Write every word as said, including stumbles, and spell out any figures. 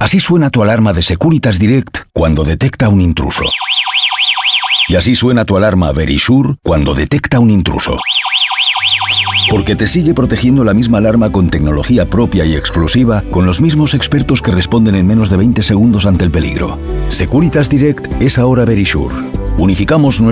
Así suena tu alarma de Securitas Direct cuando detecta un intruso. Y así suena tu alarma Verisure cuando detecta un intruso. Porque te sigue protegiendo la misma alarma con tecnología propia y exclusiva, con los mismos expertos que responden en menos de veinte segundos ante el peligro. Securitas Direct es ahora Verisure. Unificamos nuestra